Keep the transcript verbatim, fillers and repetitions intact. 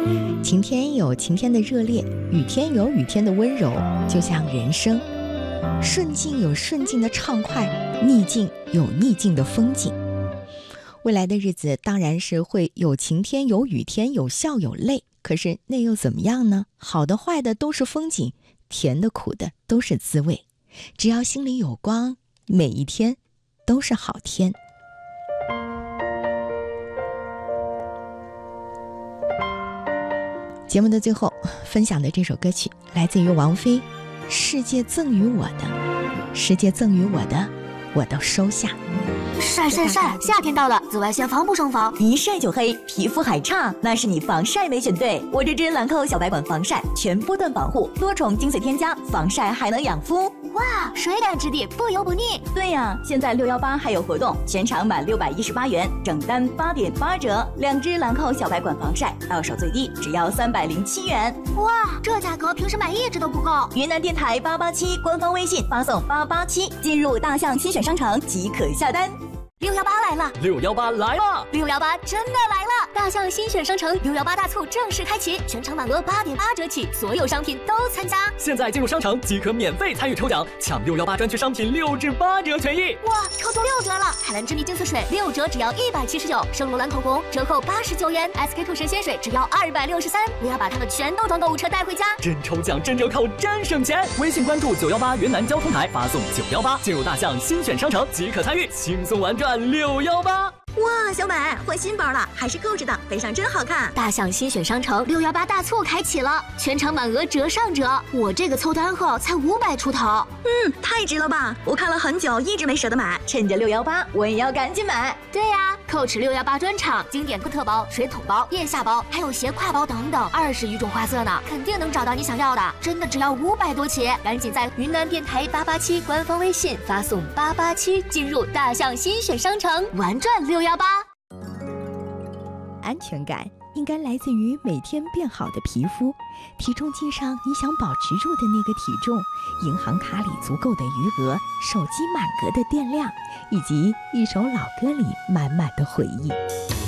晴天有晴天的热烈，雨天有雨天的温柔，就像人生，顺境有顺境的畅快，逆境有逆境的风景。未来的日子当然是会有晴天有雨天，有笑有泪，可是那又怎么样呢？好的坏的都是风景，甜的苦的都是滋味，只要心里有光，每一天都是好天。节目的最后分享的这首歌曲来自于王菲，世界赠予我的，世界赠予我的我都收下。 晒晒晒，夏天到了，紫外线防不胜防， 一晒就黑，皮肤还差，那是你防晒没选对。我这支兰蔻小白管防晒全波段保护，多重精粹添加，防晒还能养肤。 哇，水感质地，不油不腻。 对呀，现在六一八还有活动，全场满六百一十八元，整单八点八折。两支兰蔻小白管防晒，到手最低只要三百零七元。 哇，这价格平时买一支都不够。 云南电台八八七官方微信发送八八七，进入大象新选商城即可下单。 六幺八来了， 六幺八来了， 六幺八真的来了！大象新选商城六幺八大促正式开启，全场满额八点八折起，所有商品都参加。 现在进入商城即可免费参与抽奖，抢六幺八专区商品六至八折权益。 哇，超出六折了！海蓝之谜净色水六折只要一百七十九，圣罗兰口红折扣八十九元 ，S K two 神仙水只要二百六十三。我要把它们全都装购物车带回家。 真抽奖，真折扣，真省钱！微信关注九幺八云南交通台，发送九幺八进入大象新选商城即可参与，轻松玩转六幺八。 哇，小美换新包了，还是购置的，背上真好看。 大象新选商城六幺八大促开启了，全场满额折上折，我这个凑单后才五百出头。 嗯，太值了吧！我看了很久，一直没舍得买，趁着六幺八，我也要赶紧买。 对呀、啊，蔻驰六幺八专场，经典特包、水桶包、腋下包，还有斜挎包等等，二十余种花色呢，肯定能找到你想要的。真的只要五百多起，赶紧在云南电台八八七官方微信发送八八七，进入大象新选商城，玩转六幺八。 安全感应该来自于每天变好的皮肤，体重计上你想保持住的那个体重，银行卡里足够的余额，手机满格的电量，以及一首老歌里满满的回忆。